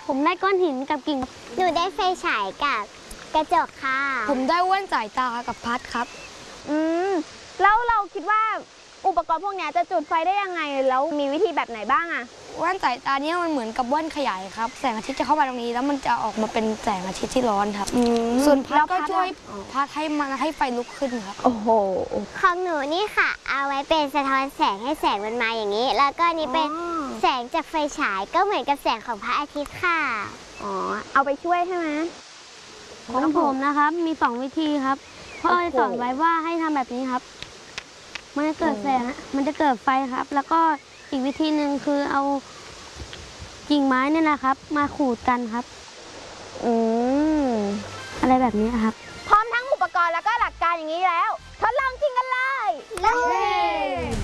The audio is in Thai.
ผมได้ก้อนหินกับกิ่งหนูได้ไฟฉายกับกระจกค่ะผมได้แว่นสายตากับพัดครับแล้วเราคิดว่าอุปกรณ์พวกนี้จะจุดไฟได้ยังไงแล้วมีวิธีแบบไหนบ้างอะแว่นสายตานี้มันเหมือนกับแว่นขยายครับแสงอาทิตย์จะเข้ามาตรงนี้แล้วมันจะออกมาเป็นแสงอาทิตย์ที่ร้อนครับส่วนพัดก็ช่วยพัดให้ไฟลุกขึ้นครับโอ้โหของหนูนี่ค่ะเอาไว้เป็นสะท้อนแสงให้แสงมันมาอย่างนี้ แล้วก็นี่เป็นแสงจากไฟฉายก็เหมือนกับแสงของพระอาทิตย์ค่ะอ๋อเอาไปช่วยใช่ไหมของผมนะครับมี2วิธีครับพ่อจะสอนไว้ว่าให้ทำแบบนี้ครับมันจะเกิดแสงมันจะเกิดไฟครับ แล้วก็อีกวิธีหนึ่งคือเอากิ่งไม้เนี่ยนะครับ มาขูดกันครับอะไรแบบนี้ครับพร้อมทั้งอุปกรณ์แล้วก็หลักการอย่างนี้แล้วทดลองจริงกันเลย